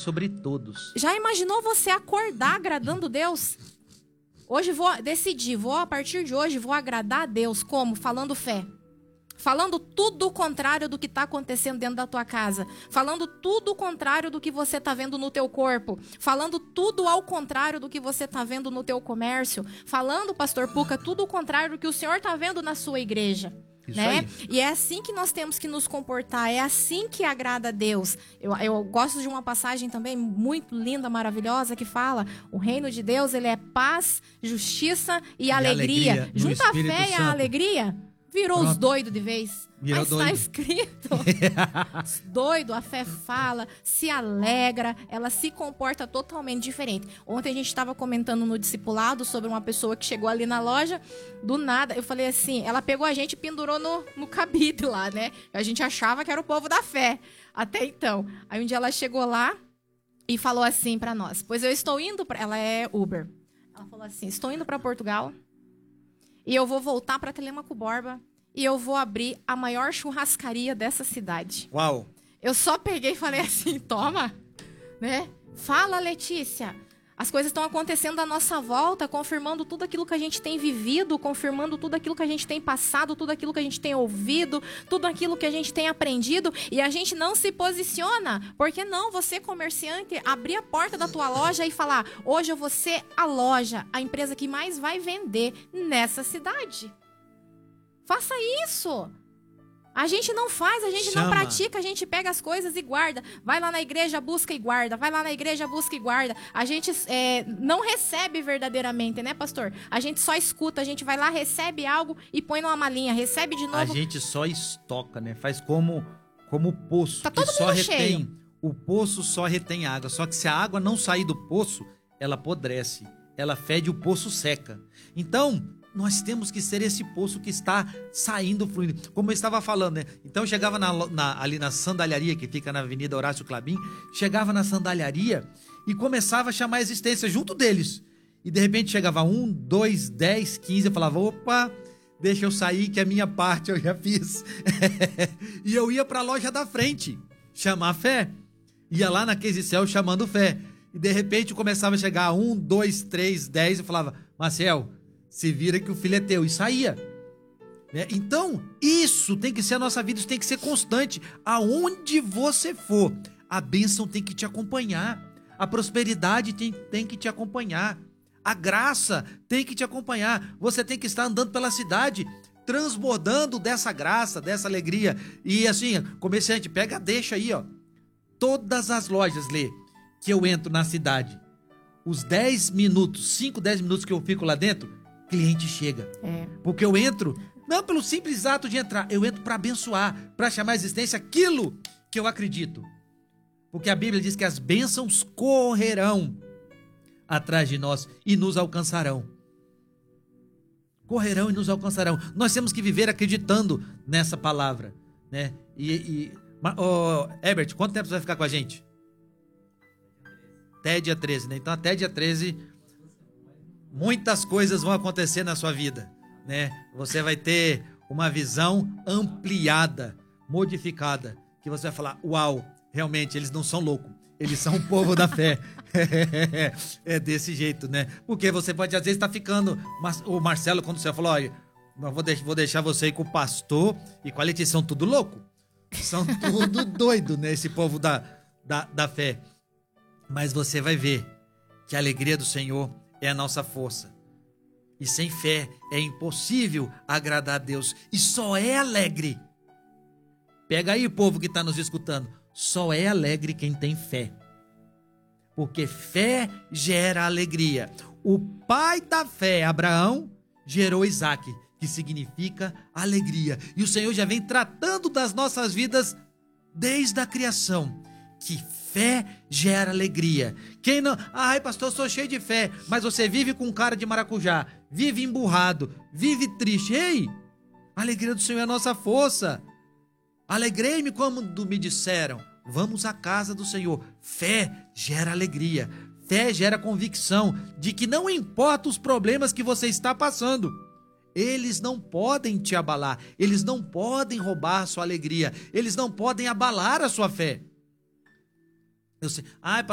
sobre todos. Já imaginou você acordar agradando Deus? Hoje a partir de hoje, vou agradar a Deus. Como? Falando fé. Falando tudo o contrário do que está acontecendo dentro da tua casa. Falando tudo o contrário do que você está vendo no teu corpo. Falando tudo ao contrário do que você está vendo no teu comércio. Falando, pastor Puca, tudo o contrário do que o Senhor está vendo na sua igreja. Isso né? aí. E é assim que nós temos que nos comportar, é assim que agrada a Deus. Eu gosto de uma passagem também muito linda, maravilhosa, que fala: o reino de Deus, ele é paz, justiça e alegria. Junta a fé e a alegria, virou os doidos de vez. Virou mas está escrito. Doido, a fé fala, se alegra, ela se comporta totalmente diferente. Ontem a gente estava comentando no discipulado sobre uma pessoa que chegou ali na loja, do nada, eu falei assim, ela pegou a gente e pendurou no cabide lá, né? A gente achava que era o povo da fé, até então. Aí um dia ela chegou lá e falou assim para nós: pois eu estou indo para... Ela é Uber. Ela falou assim: estou indo para Portugal e eu vou voltar para Telêmaco Borba e eu vou abrir a maior churrascaria dessa cidade. Uau! Eu só peguei e falei assim: toma, né? Fala, Letícia. As coisas estão acontecendo à nossa volta, confirmando tudo aquilo que a gente tem vivido, confirmando tudo aquilo que a gente tem passado, tudo aquilo que a gente tem ouvido, tudo aquilo que a gente tem aprendido, e a gente não se posiciona. Por que não você, comerciante, abrir a porta da tua loja e falar: hoje eu vou ser a loja, a empresa que mais vai vender nessa cidade? Faça isso. A gente não faz, a gente não pratica, a gente pega as coisas e guarda. Vai lá na igreja, busca e guarda. Vai lá na igreja, busca e guarda. A gente não recebe verdadeiramente, né, pastor? A gente só escuta, a gente vai lá, recebe algo e põe numa malinha, recebe de novo. A gente só estoca, né? Faz como o poço, tá que todo só mundo retém. cheio. O poço só retém água. Só que se a água não sair do poço, ela apodrece. Ela fede, o poço seca. Então, nós temos que ser esse poço que está saindo, fluindo. Como eu estava falando, né? Então eu chegava ali na sandalharia, que fica na Avenida Horácio Clabin, chegava na sandalharia e começava a chamar a existência junto deles. E de repente chegava 1, 2, 10, 15, eu falava: opa, deixa eu sair que a minha parte eu já fiz. E eu ia para a loja da frente, chamar fé. Ia lá na Quesicel chamando fé. E de repente começava a chegar 1, 2, 3, 10, eu falava: Marcel, se vira que o filho é teu. E saía. Né? Então, isso tem que ser a nossa vida, isso tem que ser constante. Aonde você for, a bênção tem que te acompanhar. A prosperidade tem que te acompanhar. A graça tem que te acompanhar. Você tem que estar andando pela cidade, transbordando dessa graça, dessa alegria. E assim, comerciante, pega, deixa aí, ó. Todas as lojas, Lê, que eu entro na cidade, os 10 minutos, 5, 10 minutos que eu fico lá dentro, cliente chega. Porque eu entro, não pelo simples ato de entrar, eu entro para abençoar, para chamar à existência aquilo que eu acredito. Porque a Bíblia diz que as bênçãos correrão atrás de nós e nos alcançarão. Correrão e nos alcançarão. Nós temos que viver acreditando nessa palavra, né? Herbert, quanto tempo você vai ficar com a gente? Até dia 13, né? Então até dia 13... muitas coisas vão acontecer na sua vida, né? Você vai ter uma visão ampliada, modificada, que você vai falar: uau, realmente, eles não são loucos, eles são o povo da fé. É desse jeito, né? Porque você pode, às vezes, estar ficando... O Marcelo, quando você falou: olha, vou deixar você aí com o pastor e com a Letícia, são tudo louco. São tudo doido, né? Esse povo da fé. Mas você vai ver que a alegria do Senhor é a nossa força. E sem fé é impossível agradar a Deus. E só é alegre. Pega aí, povo que está nos escutando. Só é alegre quem tem fé. Porque fé gera alegria. O pai da fé, Abraão, gerou Isaac, que significa alegria. E o Senhor já vem tratando das nossas vidas desde a criação. Que fé gera alegria. Quem não... ai, pastor, eu sou cheio de fé. Mas você vive com cara de maracujá, vive emburrado, vive triste. Ei, a alegria do Senhor é a nossa força. Alegrei-me quando me disseram: vamos à casa do Senhor. Fé gera alegria. Fé gera convicção de que não importa os problemas que você está passando, eles não podem te abalar. Eles não podem roubar a sua alegria. Eles não podem abalar a sua fé. Eu sei,